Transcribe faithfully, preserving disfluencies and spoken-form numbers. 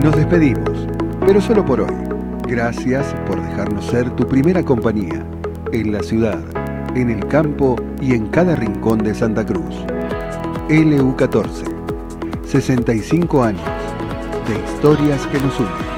Nos despedimos, pero solo por hoy. Gracias por dejarnos ser tu primera compañía, en la ciudad, en el campo y en cada rincón de Santa Cruz. L U catorce, sesenta y cinco años de historias que nos unen.